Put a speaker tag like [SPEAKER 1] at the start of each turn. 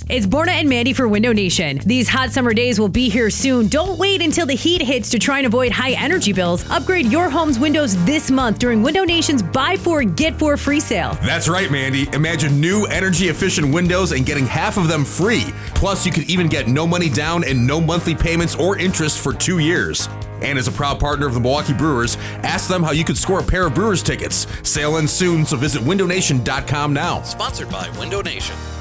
[SPEAKER 1] It's Borna and Mandy for Window Nation. These hot summer days will be here soon. Don't wait until the heat hits to try and avoid high energy bills. Upgrade your home's windows this month during Window Nation's Buy 4, Get 4 free sale.
[SPEAKER 2] That's right, Mandy. Imagine new energy-efficient windows and getting half of them free. Plus, you could even get no money down and no monthly payments or interest for 2 years. And as a proud partner of the Milwaukee Brewers, ask them how you could score a pair of Brewers tickets. Sale ends soon, so visit windownation.com now.
[SPEAKER 3] Sponsored by Window Nation.